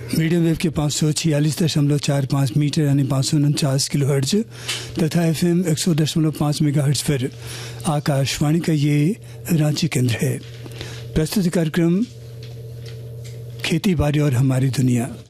Medium wave के 546.45 metre यानी 549 kilohertz तथा FM 100.5 मेगाहर्ट्ज पर आकाशवाणी का ये रांची केंद्र है। प्रस्तुत कार्यक्रम खेती बाड़ी और हमारी दुनिया।